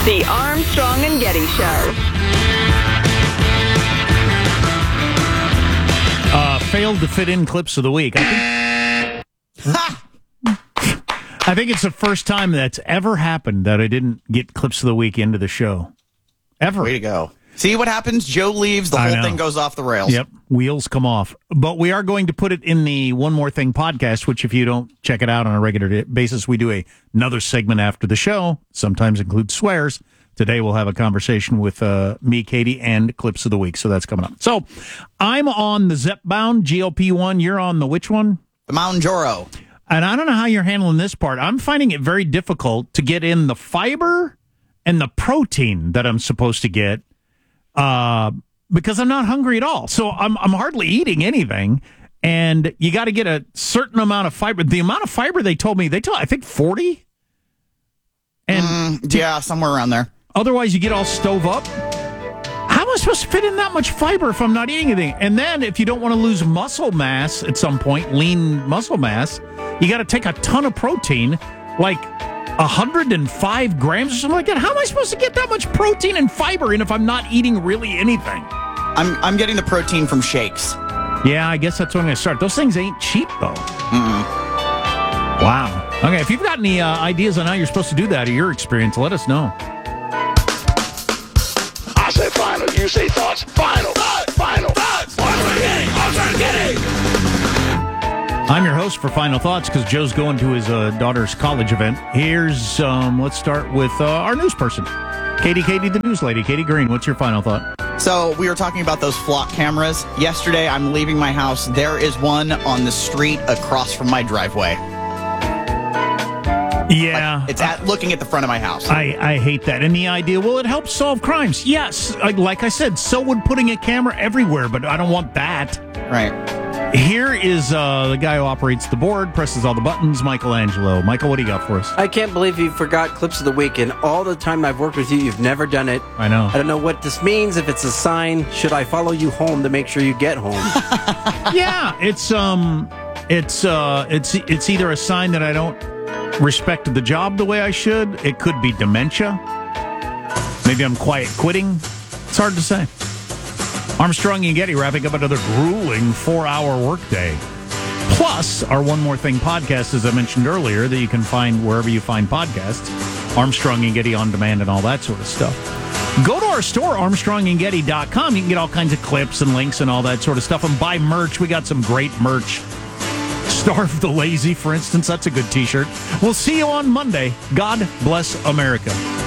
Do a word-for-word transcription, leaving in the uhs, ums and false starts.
The Armstrong and Getty Show. Uh, failed to fit in clips of the week. I think, I think it's the first time that's ever happened that I didn't get clips of the week into the show. Ever. Way to go. See what happens? Joe leaves, the whole thing goes off the rails. Yep, wheels come off. But we are going to put it in the One More Thing podcast, which if you don't check it out on a regular basis, we do a, another segment after the show, sometimes includes swears. Today we'll have a conversation with uh, me, Katie, and clips of the week, so that's coming up. So I'm on the Zepbound G L P one. You're on the which one? The Mounjaro. And I don't know how you're handling this part. I'm finding it very difficult to get in the fiber and the protein that I'm supposed to get. Uh, because I'm not hungry at all. So I'm I'm hardly eating anything, and you got to get a certain amount of fiber. The amount of fiber they told me, they told I think forty. And mm, yeah, somewhere around there. Otherwise, you get all stove up. How am I supposed to fit in that much fiber if I'm not eating anything? And then if you don't want to lose muscle mass at some point, lean muscle mass, you got to take a ton of protein, like one hundred five grams or something like that. How am I supposed to get that much protein and fiber in if I'm not eating really anything? I'm I'm getting the protein from shakes. Yeah, I guess that's what I'm going to start. Those things ain't cheap, though. Mm-mm. Wow. Okay, if you've got any uh, ideas on how you're supposed to do that or your experience, let us know. I say final, you say thoughts. Final, thoughts, final, thoughts. Armstrong Getty, Armstrong Getty. I'm your host for Final Thoughts because Joe's going to his uh, daughter's college event. Here's, um, let's start with uh, our news person. Katie, Katie, the news lady. Katie Green, what's your final thought? So we were talking about those flock cameras. Yesterday, I'm leaving my house. There is one on the street across from my driveway. Yeah. Like, it's at looking at the front of my house. I, I hate that. And the idea, well, it helps solve crimes. Yes, I, like I said, so would putting a camera everywhere, but I don't want that. Right. Here is uh, the guy who operates the board, presses all the buttons, Michelangelo. Michael, what do you got for us? I can't believe you forgot clips of the week, and all the time I've worked with you, you've never done it. I know. I don't know what this means, if it's a sign. Should I follow you home to make sure you get home? Yeah, it's um, it's uh, it's it's either a sign that I don't respect the job the way I should. It could be dementia. Maybe I'm quiet quitting. It's hard to say. Armstrong and Getty wrapping up another grueling four-hour workday. Plus, our One More Thing podcast, as I mentioned earlier, that you can find wherever you find podcasts. Armstrong and Getty On Demand and all that sort of stuff. Go to our store, armstrong and getty dot com. You can get all kinds of clips and links and all that sort of stuff. And buy merch. We got some great merch. Starve the Lazy, for instance. That's a good T-shirt. We'll see you on Monday. God bless America.